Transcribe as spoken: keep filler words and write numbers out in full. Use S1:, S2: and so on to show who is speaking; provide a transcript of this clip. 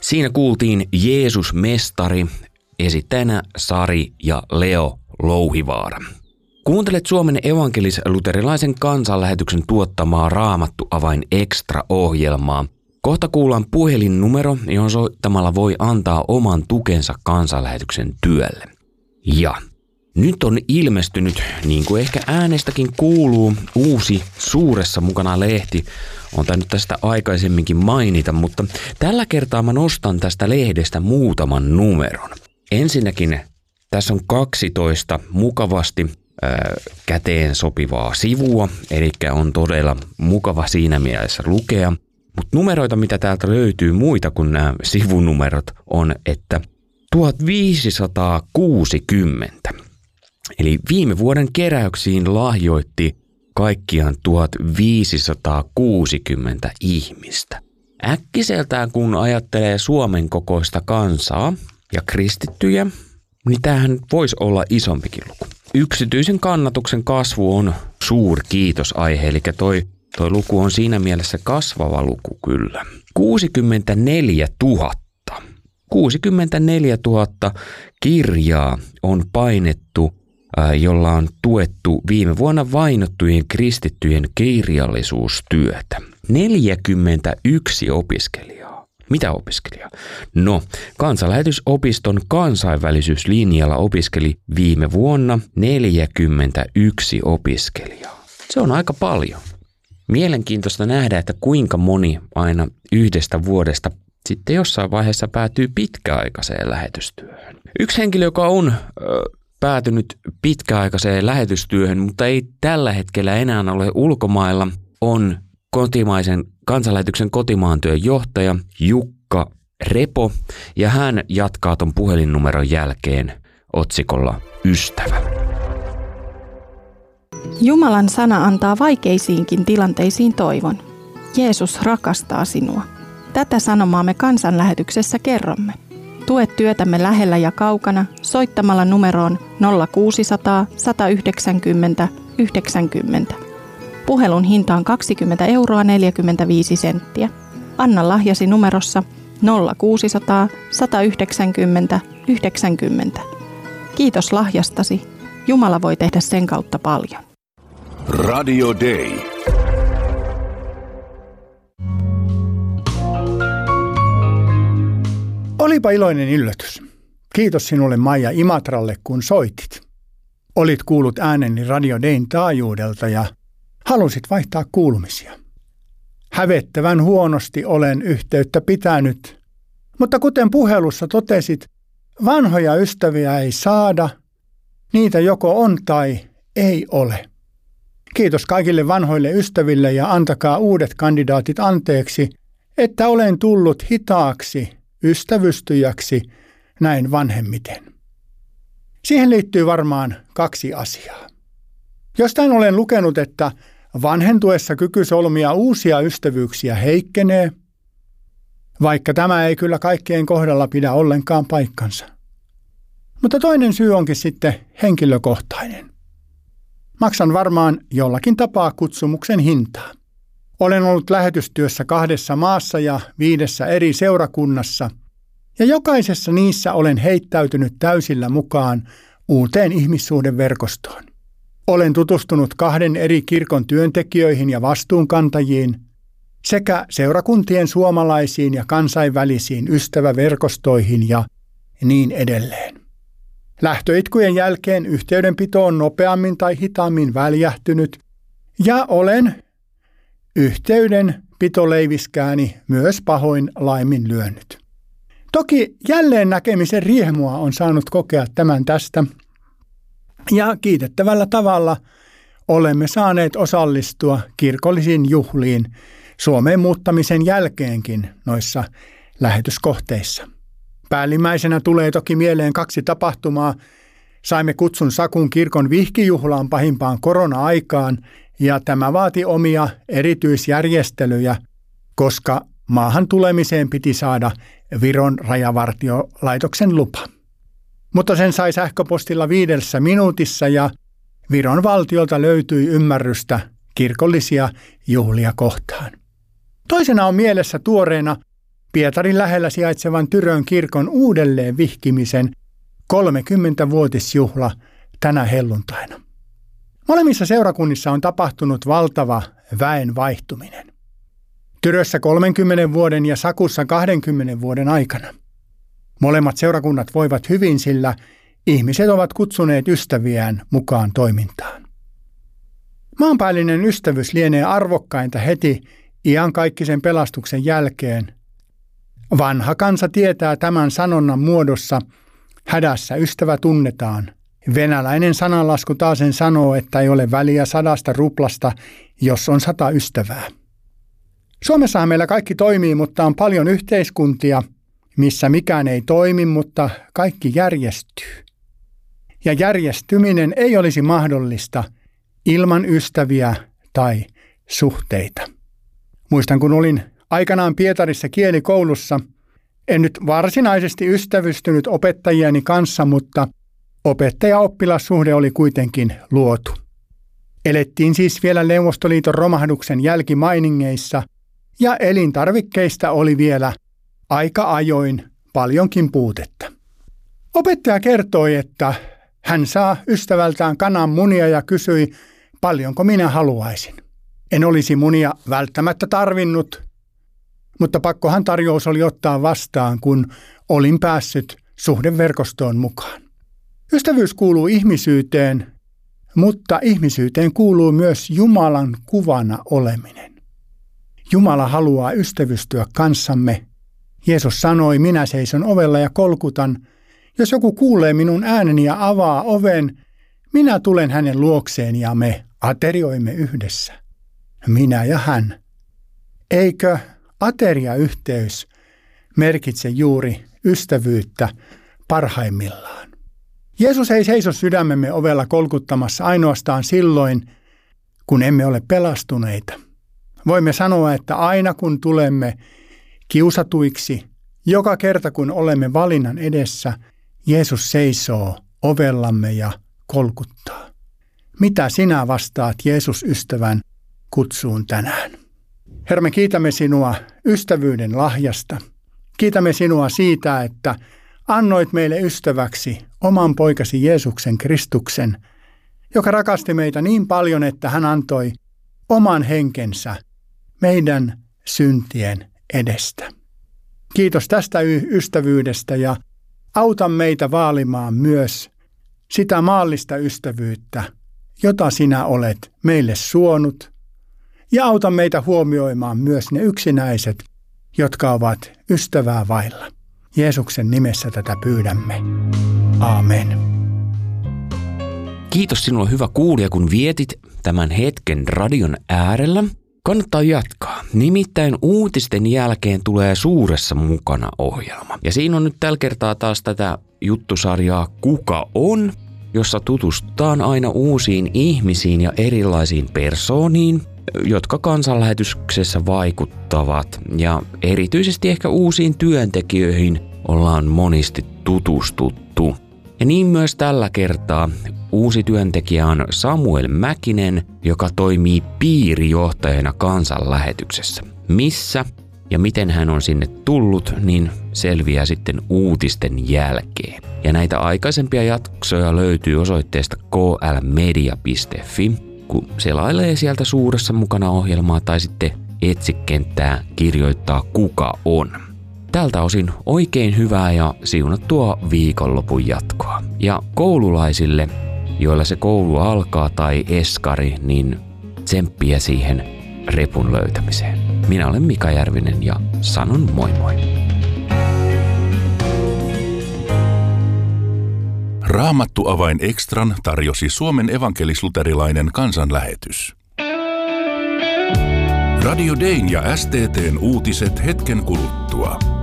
S1: Siinä kuultiin Jeesus Mestari, esittäjänä Sari ja Leo Louhivaara. Kuuntelet Suomen evankelis-luterilaisen kansanlähetyksen tuottamaa Raamattu Avain Extra-ohjelmaa. Kohta kuullaan puhelinnumero, johon soittamalla voi antaa oman tukensa kansanlähetyksen työlle. Ja nyt on ilmestynyt, niin kuin ehkä äänestäkin kuuluu, uusi Suuressa mukana lehti. Olen tainnut tästä aikaisemminkin mainita, mutta tällä kertaa mä nostan tästä lehdestä muutaman numeron. Ensinnäkin tässä on kaksitoista mukavasti ää, käteen sopivaa sivua, eli on todella mukava siinä mielessä lukea. Mutta numeroita, mitä täältä löytyy muita kuin nämä sivunumerot, on, että tuhatviisisataakuusikymmentä. Eli viime vuoden keräyksiin lahjoitti kaikkiaan tuhatviisisataakuusikymmentä ihmistä. Äkkiseltään kun ajattelee Suomen kokoista kansaa ja kristittyjä, niin tämähän voisi olla isompikin luku. Yksityisen kannatuksen kasvu on suuri kiitosaihe, eli toi, toi luku on siinä mielessä kasvava luku kyllä. kuusikymmentäneljätuhatta. kuusikymmentäneljätuhatta kirjaa on painettu, jolla on tuettu viime vuonna vainottujen kristittyjen kirjallisuustyötä. neljäkymmentäyksi opiskelijaa. Mitä opiskelijaa? No, Kansanlähetysopiston kansainvälisyyslinjalla opiskeli viime vuonna neljäkymmentäyksi opiskelijaa. Se on aika paljon. Mielenkiintoista nähdä, että kuinka moni aina yhdestä vuodesta sitten jossain vaiheessa päätyy pitkäaikaiseen lähetystyöhön. Yksi henkilö, joka on ö, päätynyt pitkäaikaiseen lähetystyöhön, mutta ei tällä hetkellä enää ole ulkomailla, on kotimaisen kansanlähetyksen kotimaantyön johtaja Jukka Repo, ja hän jatkaa ton puhelinnumeron jälkeen otsikolla Ystävä.
S2: Jumalan sana antaa vaikeisiinkin tilanteisiin toivon. Jeesus rakastaa sinua. Tätä sanomaa me kansanlähetyksessä kerromme. Tue työtämme lähellä ja kaukana soittamalla numeroon nolla kuusisataa, sata yhdeksänkymmentä, yhdeksänkymmentä. Puhelun hinta on kaksikymmentä euroa neljäkymmentäviisi senttiä. Anna lahjasi numerossa nolla kuusisataa, sata yhdeksänkymmentä, yhdeksänkymmentä. Kiitos lahjastasi. Jumala voi tehdä sen kautta paljon.
S3: Radio Day.
S4: Olipa iloinen yllätys. Kiitos sinulle Maija Imatralle, kun soitit. Olit kuullut ääneni Radio Dayn taajuudelta ja halusit vaihtaa kuulumisia. Hävettävän huonosti olen yhteyttä pitänyt, mutta kuten puhelussa totesit, vanhoja ystäviä ei saada, niitä joko on tai ei ole. Kiitos kaikille vanhoille ystäville ja antakaa uudet kandidaatit anteeksi, että olen tullut hitaaksi ystävystyjäksi näin vanhemmiten. Siihen liittyy varmaan kaksi asiaa. Jostain olen lukenut, että vanhentuessa kyky solmia uusia ystävyyksiä heikkenee, vaikka tämä ei kyllä kaikkien kohdalla pidä ollenkaan paikkansa. Mutta toinen syy onkin sitten henkilökohtainen. Maksan varmaan jollakin tapaa kutsumuksen hintaa. Olen ollut lähetystyössä kahdessa maassa ja viidessä eri seurakunnassa, ja jokaisessa niissä olen heittäytynyt täysillä mukaan uuteen ihmissuhdeverkostoon. Olen tutustunut kahden eri kirkon työntekijöihin ja vastuunkantajiin sekä seurakuntien suomalaisiin ja kansainvälisiin ystäväverkostoihin ja niin edelleen. Lähtöitkujen jälkeen yhteydenpito on nopeammin tai hitaammin väljähtynyt ja olen yhteydenpitoleiviskääni myös pahoin laiminlyönyt. Toki jälleen näkemisen riemua on saanut kokea tämän tästä ja kiitettävällä tavalla olemme saaneet osallistua kirkollisiin juhliin Suomeen muuttamisen jälkeenkin noissa lähetyskohteissa. Päällimmäisenä tulee toki mieleen kaksi tapahtumaa. Saimme kutsun Sakun kirkon vihkijuhlaan pahimpaan korona-aikaan ja tämä vaati omia erityisjärjestelyjä, koska maahan tulemiseen piti saada Viron rajavartiolaitoksen lupa. Mutta sen sai sähköpostilla viidessä minuutissa ja Viron valtiolta löytyi ymmärrystä kirkollisia juhlia kohtaan. Toisena on mielessä tuoreena Pietarin lähellä sijaitsevan Tyrön kirkon uudelleen vihkimisen kolmekymmentävuotisjuhla tänä helluntaina. Molemmissa seurakunnissa on tapahtunut valtava väen vaihtuminen. Tyrössä kolmenkymmenen vuoden ja Sakussa kahdenkymmenen vuoden aikana. Molemmat seurakunnat voivat hyvin, sillä ihmiset ovat kutsuneet ystäviään mukaan toimintaan. Maanpäällinen ystävyys lienee arvokkainta heti iankaikkisen pelastuksen jälkeen. Vanha kansa tietää tämän sanonnan muodossa, hädässä ystävä tunnetaan. Venäläinen sananlasku taasen sanoo, että ei ole väliä sadasta ruplasta, jos on sata ystävää. Suomessahan meillä kaikki toimii, mutta on paljon yhteiskuntia, missä mikään ei toimi, mutta kaikki järjestyy. Ja järjestyminen ei olisi mahdollista ilman ystäviä tai suhteita. Muistan, kun olin aikanaan Pietarissa kielikoulussa, en nyt varsinaisesti ystävystynyt opettajieni kanssa, mutta opettaja-oppilassuhde oli kuitenkin luotu. Elettiin siis vielä Neuvostoliiton romahduksen jälkimainingeissa ja elintarvikkeista oli vielä aika ajoin paljonkin puutetta. Opettaja kertoi, että hän saa ystävältään kananmunia ja kysyi, paljonko minä haluaisin. En olisi munia välttämättä tarvinnut, mutta pakkohan tarjous oli ottaa vastaan, kun olin päässyt suhdeverkostoon mukaan. Ystävyys kuuluu ihmisyyteen, mutta ihmisyyteen kuuluu myös Jumalan kuvana oleminen. Jumala haluaa ystävystyä kanssamme. Jeesus sanoi, minä seison ovella ja kolkutan. Jos joku kuulee minun ääneni ja avaa oven, minä tulen hänen luokseen ja me aterioimme yhdessä. Minä ja hän. Eikö ateriayhteys merkitse juuri ystävyyttä parhaimmillaan? Jeesus ei seiso sydämemme ovella kolkuttamassa ainoastaan silloin, kun emme ole pelastuneita. Voimme sanoa, että aina kun tulemme kiusatuiksi, joka kerta kun olemme valinnan edessä, Jeesus seisoo ovellamme ja kolkuttaa. Mitä sinä vastaat Jeesus ystävän kutsuun tänään? Herra, me kiitämme sinua ystävyyden lahjasta. Kiitämme sinua siitä, että annoit meille ystäväksi oman poikasi Jeesuksen Kristuksen, joka rakasti meitä niin paljon, että hän antoi oman henkensä meidän syntien edestä. Kiitos tästä ystävyydestä ja auta meitä vaalimaan myös sitä maallista ystävyyttä, jota sinä olet meille suonut, ja auta meitä huomioimaan myös ne yksinäiset, jotka ovat ystävää vailla. Jeesuksen nimessä tätä pyydämme. Aamen.
S1: Kiitos sinulle hyvä kuulija, kun vietit tämän hetken radion äärellä. Kannattaa jatkaa. Nimittäin uutisten jälkeen tulee Suuressa mukana -ohjelma. Ja siinä on nyt tällä kertaa taas tätä juttusarjaa Kuka on?, jossa tutustutaan aina uusiin ihmisiin ja erilaisiin persooniin, jotka kansanlähetyksessä vaikuttavat. Ja erityisesti ehkä uusiin työntekijöihin ollaan monesti tutustuttu. Ja niin myös tällä kertaa uusi työntekijä on Samuel Mäkinen, joka toimii piirijohtajana kansanlähetyksessä. Missä ja miten hän on sinne tullut, niin selviää sitten uutisten jälkeen. Ja näitä aikaisempia jaksoja löytyy osoitteesta k l media piste f i, kun selailee sieltä Suuressa mukana -ohjelmaa tai sitten etsikenttää kirjoittaa Kuka on. Tältä osin oikein hyvää ja siunattua viikonlopun jatkoa. Ja koululaisille, joilla se koulu alkaa tai eskari, niin tsemppiä siihen repun löytämiseen. Minä olen Mika Järvinen ja sanon moi moi.
S3: Raamattu-avain Extran tarjosi Suomen evankelis-luterilainen kansanlähetys. Radio Dayn ja S T T:n uutiset hetken kuluttua.